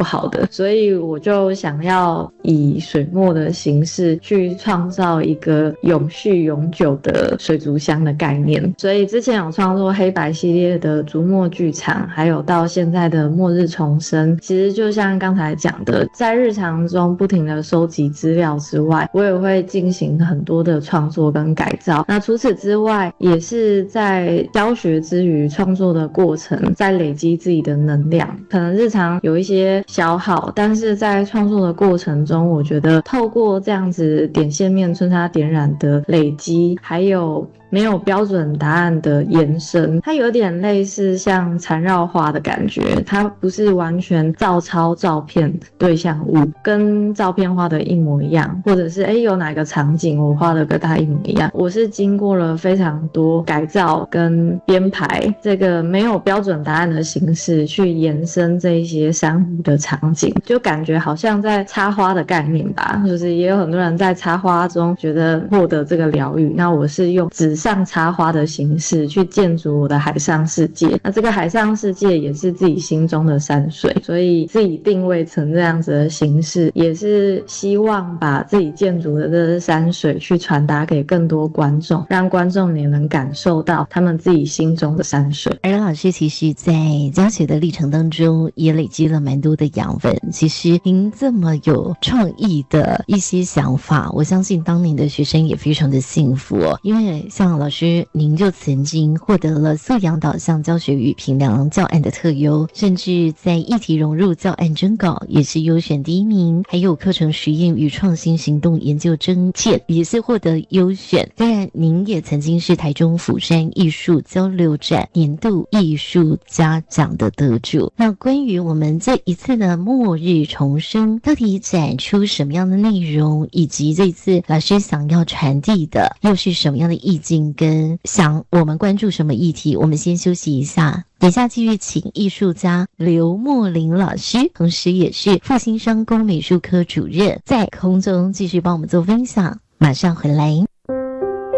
不好的，所以我就想要以水墨的形式去创造一个永续永久的水族箱的概念。所以之前有创作黑白系列的竹墨剧场，还有到现在的末日重生，其实就像刚才讲的，在日常中不停的收集资料之外，我也会进行很多的创作跟改造。那除此之外，也是在教学之余创作的过程，在累积自己的能量。可能日常有一些消耗，但是在创作的过程中，我觉得透过这样子点线面穿插点染的累积，还有没有标准答案的延伸，它有点类似像缠绕画的感觉，它不是完全照抄照片对象物，跟照片画的一模一样，或者是有哪个场景我画的跟它一模一样。我是经过了非常多改造跟编排，这个没有标准答案的形式去延伸这一些珊瑚的场景，就感觉好像在插花的概念吧，就是也有很多人在插花中觉得获得这个疗愈，那我是用纸上插花的形式去建筑我的海上世界。那这个海上世界也是自己心中的山水，所以自己定位成这样子的形式，也是希望把自己建筑的这山水去传达给更多观众，让观众也能感受到他们自己心中的山水。 而老师其实在教学的历程当中也累积了蛮多的养分，其实您这么有创意的一些想法，我相信当年的学生也非常的幸福哦。因为像老师您就曾经获得了素养导向教学与评量教案的特优，甚至在议题融入教案征稿也是优选第1名，还有课程实验与创新行动研究征件也是获得优选。当然您也曾经是台中釜山艺术交流展年度艺术家奖的得主。那关于我们这一次的末日重生到底展出什么样的内容，以及这次老师想要传递的又是什么样的意境，跟想我们关注什么议题，我们先休息一下，等下继续请艺术家刘墨林老师，同时也是复兴商工美术科主任，在空中继续帮我们做分享，马上回来。